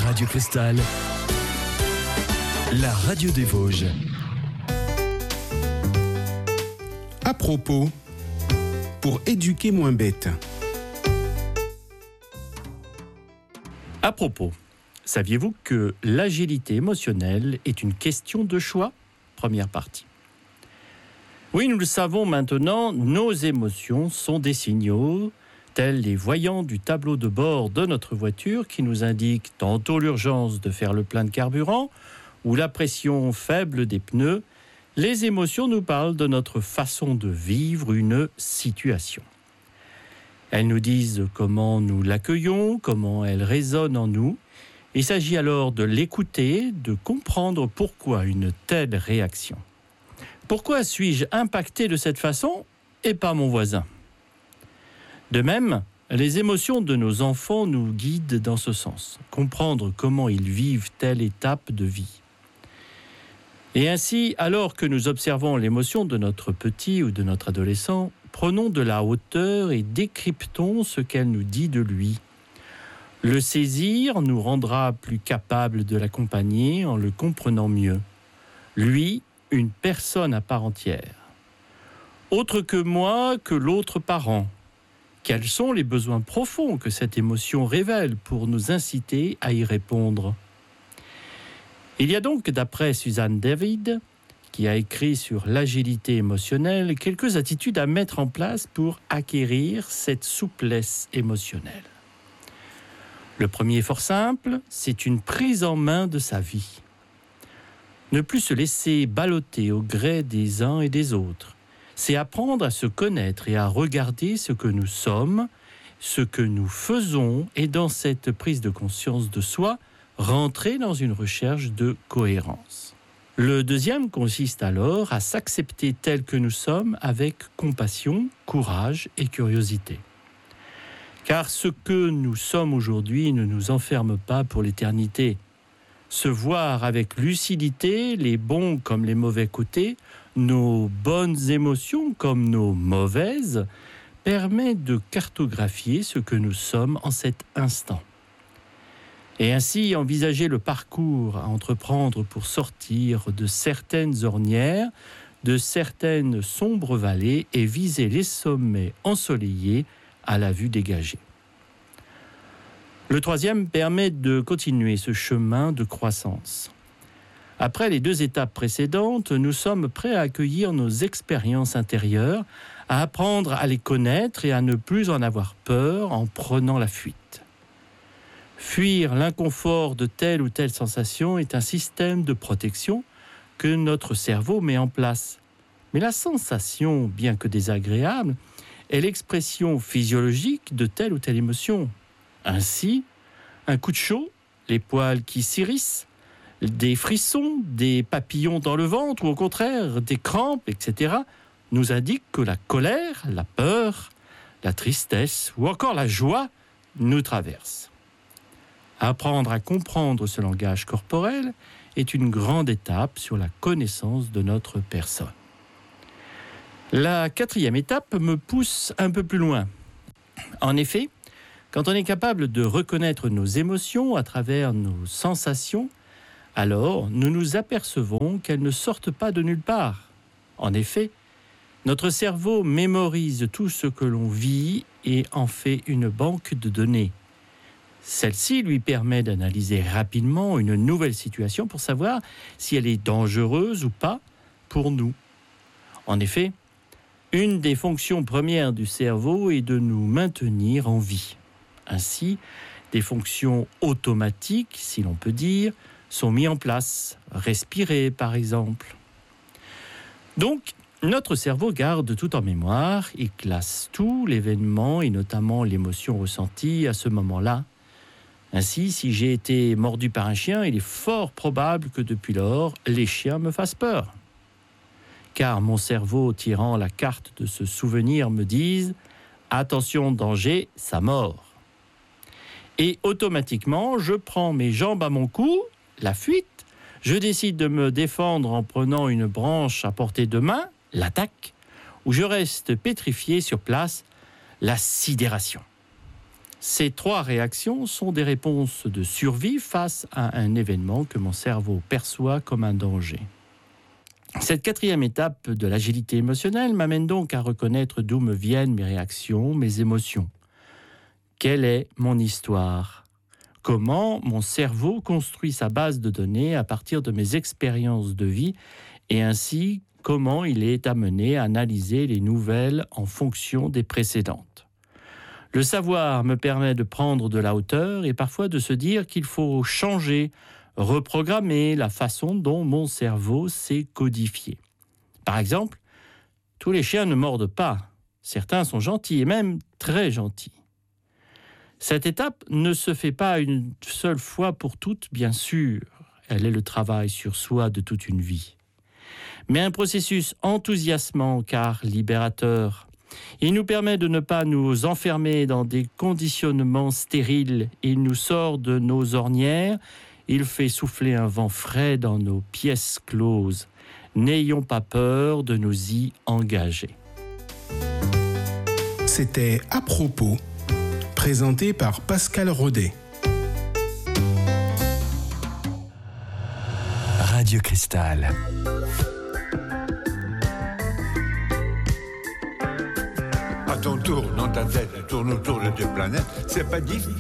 Radio Cristal, la radio des Vosges. À propos, pour éduquer moins bête. À propos, saviez-vous que l'agilité émotionnelle est une question de choix ? Première partie. Oui, nous le savons maintenant, nos émotions sont des signaux, tels les voyants du tableau de bord de notre voiture qui nous indiquent tantôt l'urgence de faire le plein de carburant ou la pression faible des pneus. Les émotions nous parlent de notre façon de vivre une situation. Elles nous disent comment nous l'accueillons, comment elle résonne en nous. Il s'agit alors de l'écouter, de comprendre pourquoi une telle réaction. Pourquoi suis-je impacté de cette façon et pas mon voisin ? De même, les émotions de nos enfants nous guident dans ce sens, comprendre comment ils vivent telle étape de vie. Et ainsi, alors que nous observons l'émotion de notre petit ou de notre adolescent, prenons de la hauteur et décryptons ce qu'elle nous dit de lui. Le saisir nous rendra plus capables de l'accompagner en le comprenant mieux. Lui, une personne à part entière. Autre que moi, que l'autre parent. Quels sont les besoins profonds que cette émotion révèle pour nous inciter à y répondre ? Il y a donc, d'après Suzanne David, qui a écrit sur l'agilité émotionnelle, quelques attitudes à mettre en place pour acquérir cette souplesse émotionnelle. Le premier est fort simple, c'est une prise en main de sa vie. Ne plus se laisser balloter au gré des uns et des autres. C'est apprendre à se connaître et à regarder ce que nous sommes, ce que nous faisons, et dans cette prise de conscience de soi, rentrer dans une recherche de cohérence. Le deuxième consiste alors à s'accepter tel que nous sommes avec compassion, courage et curiosité. Car ce que nous sommes aujourd'hui ne nous enferme pas pour l'éternité. Se voir avec lucidité, les bons comme les mauvais côtés, nos bonnes émotions comme nos mauvaises, permet de cartographier ce que nous sommes en cet instant. Et ainsi envisager le parcours à entreprendre pour sortir de certaines ornières, de certaines sombres vallées et viser les sommets ensoleillés à la vue dégagée. Le troisième permet de continuer ce chemin de croissance. Après les deux étapes précédentes, nous sommes prêts à accueillir nos expériences intérieures, à apprendre à les connaître et à ne plus en avoir peur en prenant la fuite. Fuir l'inconfort de telle ou telle sensation est un système de protection que notre cerveau met en place. Mais la sensation, bien que désagréable, est l'expression physiologique de telle ou telle émotion. Ainsi, un coup de chaud, les poils qui s'hérissent, des frissons, des papillons dans le ventre ou au contraire des crampes, etc., nous indiquent que la colère, la peur, la tristesse ou encore la joie nous traversent. Apprendre à comprendre ce langage corporel est une grande étape sur la connaissance de notre personne. La quatrième étape me pousse un peu plus loin. En effet, quand on est capable de reconnaître nos émotions à travers nos sensations, alors nous nous apercevons qu'elles ne sortent pas de nulle part. En effet, notre cerveau mémorise tout ce que l'on vit et en fait une banque de données. Celle-ci lui permet d'analyser rapidement une nouvelle situation pour savoir si elle est dangereuse ou pas pour nous. En effet, une des fonctions premières du cerveau est de nous maintenir en vie. Ainsi, des fonctions automatiques, si l'on peut dire, sont mises en place. Respirer, par exemple. Donc, notre cerveau garde tout en mémoire, il classe tout l'événement et notamment l'émotion ressentie à ce moment-là. Ainsi, si j'ai été mordu par un chien, il est fort probable que depuis lors, les chiens me fassent peur. Car mon cerveau, tirant la carte de ce souvenir, me dise « Attention, danger, ça mord ». Et automatiquement, je prends mes jambes à mon cou, la fuite, je décide de me défendre en prenant une branche à portée de main, l'attaque, ou je reste pétrifié sur place, la sidération. Ces 3 réactions sont des réponses de survie face à un événement que mon cerveau perçoit comme un danger. Cette 4e étape de l'agilité émotionnelle m'amène donc à reconnaître d'où me viennent mes réactions, mes émotions. Quelle est mon histoire ? Comment mon cerveau construit sa base de données à partir de mes expériences de vie et ainsi comment il est amené à analyser les nouvelles en fonction des précédentes. Le savoir me permet de prendre de la hauteur et parfois de se dire qu'il faut changer, reprogrammer la façon dont mon cerveau s'est codifié. Par exemple, tous les chiens ne mordent pas. Certains sont gentils et même très gentils. Cette étape ne se fait pas une seule fois pour toutes, bien sûr. Elle est le travail sur soi de toute une vie. Mais un processus enthousiasmant car libérateur. Il nous permet de ne pas nous enfermer dans des conditionnements stériles. Il nous sort de nos ornières. Il fait souffler un vent frais dans nos pièces closes. N'ayons pas peur de nous y engager. C'était À propos, présenté par Pascal Rodet. Radio Cristal. À ton tour, dans ta tête, tourne autour de tes planètes. C'est pas difficile.